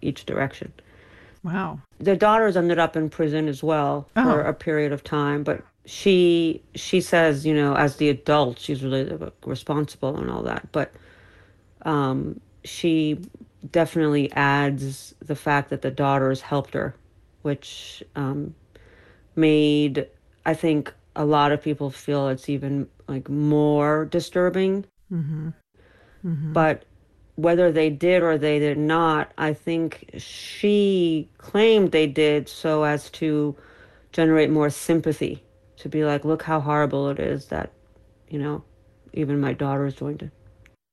each direction. Wow. The daughters ended up in prison as well for Oh, a period of time, but she says, as the adult, she's really responsible and all that. But she definitely adds the fact that the daughters helped her, which made, I think, a lot of people feel it's even like more disturbing. mm-hmm. Mm-hmm. But whether they did or they did not, I think she claimed they did so as to generate more sympathy, to be like, look how horrible it is that, you know, even my daughter is joined it.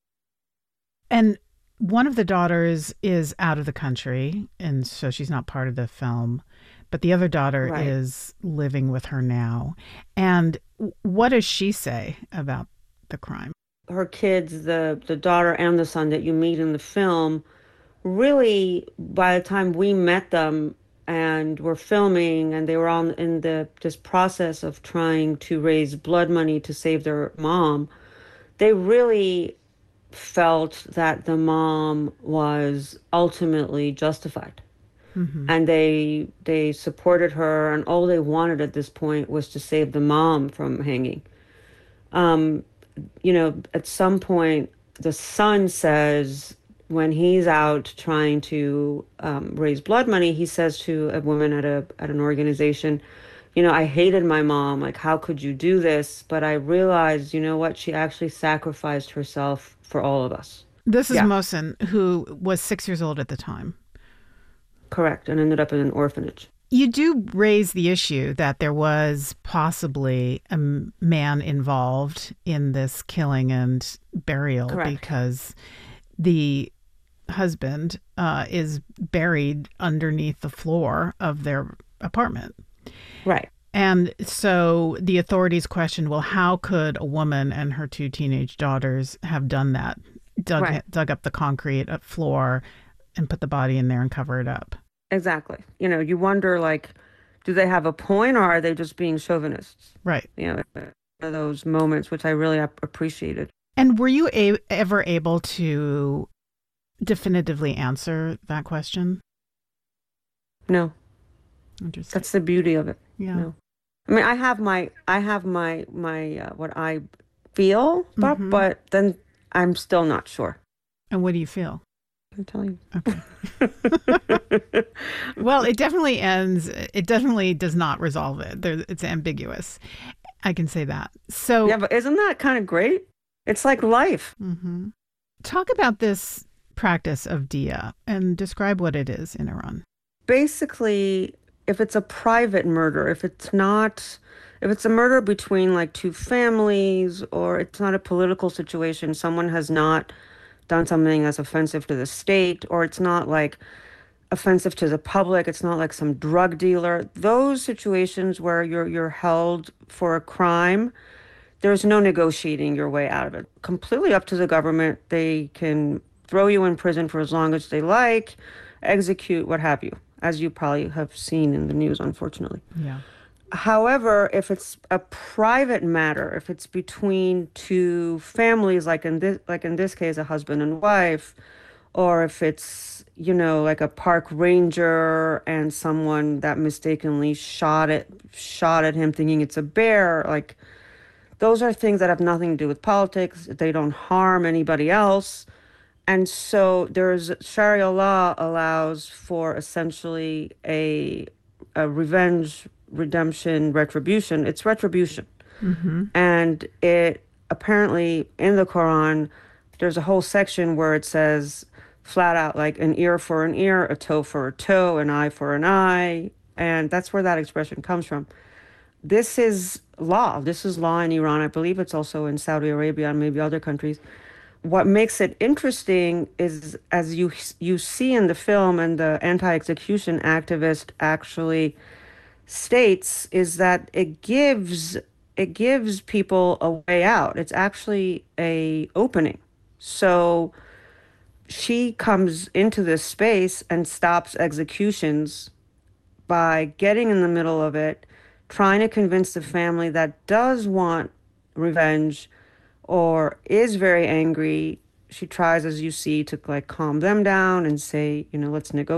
And one of the daughters is out of the country, and so she's not part of the film. But the other daughter Right. is living with her now. And what does she say about the crime? Her kids, the daughter and the son that you meet in the film, really, by the time we met them and were filming, and they were on in the this process of trying to raise blood money to save their mom, they really felt that the mom was ultimately justified. Mm-hmm. And they supported her, and all they wanted at this point was to save the mom from hanging. Um, at some point, the son says, when he's out trying to raise blood money, he says to a woman at an organization, I hated my mom. Like, how could you do this? But I realized, you know what? She actually sacrificed herself for all of us. This is Yeah, Mohsen, who was 6 years old at the time. correct. And ended up in an orphanage. You do raise the issue that there was possibly a man involved in this killing and burial Correct. because the husband is buried underneath the floor of their apartment. Right. And so the authorities questioned, well, how could a woman and her two teenage daughters have done that? Right. Dug up the concrete floor and put the body in there and cover it up. Exactly. You wonder, like, do they have a point or are they just being chauvinists? Right. One of those moments which I really appreciated. And were you ever able to definitively answer that question? No, Interesting. that's the beauty of it. Yeah. No. I mean, I have my what I feel, Mm-hmm. but then I'm still not sure. And what do you feel? I can tell you. Okay. Well, it definitely ends. It definitely does not resolve it. It's ambiguous. I can say that. Yeah, So, but isn't that kind of great? It's like life. mhm. Talk about this practice of Dia and describe what it is in Iran. Basically, if it's a private murder, if it's a murder between like two families, or it's not a political situation, someone has not done something that's offensive to the state, or it's not like offensive to the public, it's not like some drug dealer. Those situations where you're held for a crime, there's no negotiating your way out of it. Completely up to the government. They can throw you in prison for as long as they like, execute, what have you, as you probably have seen in the news, unfortunately. Yeah. However, if it's a private matter, if it's between two families, like in this case, a husband and wife, or if it's, like a park ranger and someone that mistakenly shot at him thinking it's a bear, like those are things that have nothing to do with politics. They don't harm anybody else. And so there's Sharia law allows for essentially a revenge, redemption, retribution. It's retribution. Mm-hmm. And it apparently in the Quran, there's a whole section where it says flat out like an ear for an ear, a toe for a toe, an eye for an eye. And that's where that expression comes from. This is law. This is law in Iran. I believe it's also in Saudi Arabia and maybe other countries. What makes it interesting is, as you see in the film, and the anti-execution activist actually states, is that it gives people a way out. It's actually a opening. So she comes into this space and stops executions by getting in the middle of it, trying to convince the family that does want revenge or is very angry. She tries, as you see, to like calm them down and say, let's negotiate.